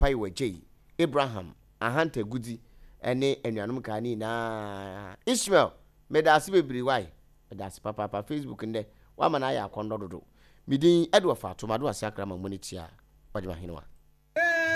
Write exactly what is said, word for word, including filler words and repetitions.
Paiwa J, Abraham, Ahanta Gudi, ene enuanum ka ni na Ishmael medase bebiri why medase papa papa Facebook nde wa mana ya akondo dodo midin Edward Fatuma do ase akra mamoni tia wajima hinwa